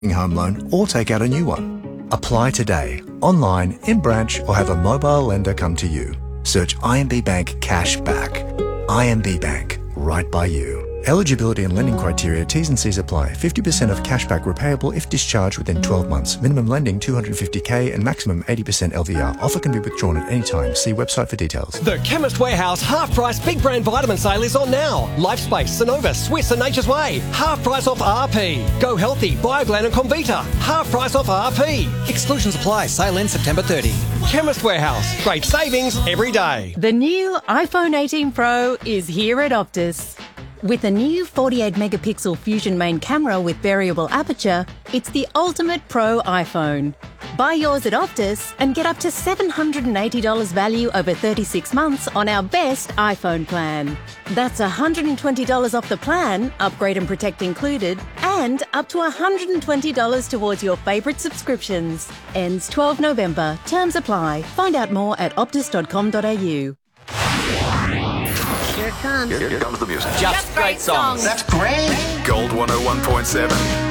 home loan or take out a new one. Apply today, online, in branch, or have a mobile lender come to you. Search IMB Bank Cash Back. IMB Bank, right by you. Eligibility and lending criteria, T's and C's apply. 50% of cashback repayable if discharged within 12 months. Minimum lending $250K and maximum 80% LVR. Offer can be withdrawn at any time. See website for details. The Chemist Warehouse half-price big brand vitamin sale is on now. Lifespace, Sonova, Swiss and Nature's Way. Half price off RP. Go Healthy, Bioglan and Comvita. Half price off RP. Exclusions apply. Sale ends September 30. Chemist Warehouse. Great savings every day. The new iPhone 18 Pro is here at Optus. With a new 48-megapixel Fusion main camera with variable aperture, it's the ultimate pro iPhone. Buy yours at Optus and get up to $780 value over 36 months on our best iPhone plan. That's $120 off the plan, upgrade and protect included, and up to $120 towards your favourite subscriptions. Ends 12 November. Terms apply. Find out more at optus.com.au. Here comes the music. Just great songs. That's great. Gold 101.7.